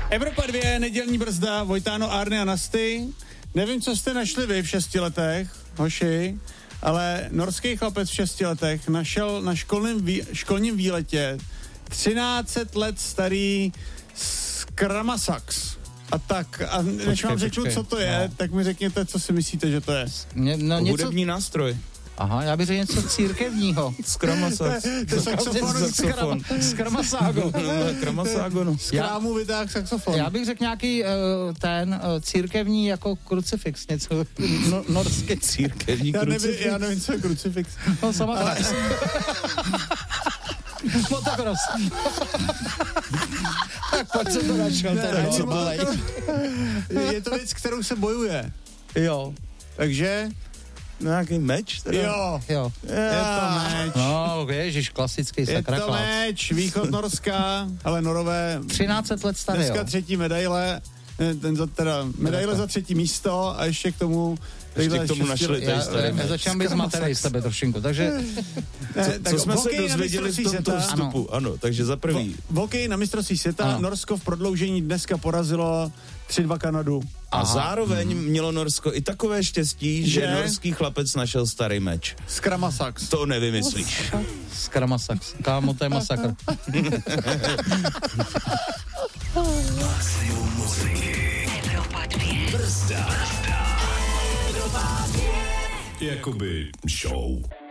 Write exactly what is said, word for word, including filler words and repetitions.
Evropa dvě, nedělní brzda, Vojtáno, Arny a Nasty. Nevím, co jste našli vy v šesti letech, hoši, ale norský chlapec v šesti letech našel na školním, vý, školním výletě třináct let starý Skramasax. A tak, a než počkej, vám řeknu, počkej. co to je, no. tak mi řekněte, co si myslíte, že to je. Mě, no, něco... Hudební nástroj. Aha, já bych řekl něco církevního. Skramasax. To je saxofon. Skramaságo. Skramaságo, no. Z krámu vytáh saxofon. Já bych řekl nějaký uh, ten uh, církevní jako krucifix, něco no, norský. Církevní já krucifix. Nevím, já nevím, co je krucifix. No, sama ale... Motocross. Tak pojď se to našel. Ne, co balej. Je to věc, kterou se bojuje. Jo. Takže... Nějaký meč? Teda? Jo. jo. Je to meč. No, ježiš, klasický sakra. Je to meč, východ Norska, ale Norové... třináct let starý, Dneska jo. třetí medaile, ten za, teda medaile za třetí místo a ještě k tomu... Ještě k tomu našli tady starý meč. Já začínám být zmaterej z tebe trošinku, takže... Ne, co co jsme se dozvěděli v tomto vstupu, ano. ano, takže za prvý. V hokeji na mistrovství světa ano. Norsko v prodloužení dneska porazilo tři dva Kanadu. A Aha. zároveň hmm. mělo Norsko i takové štěstí, že, že norský chlapec našel starý meč. Skramasax. To nevymyslíš. Skramasax. Kámo, to je masakr. Maximum muziky. Evropa dvě. Brzda. Evropa dvě. Jakoby show.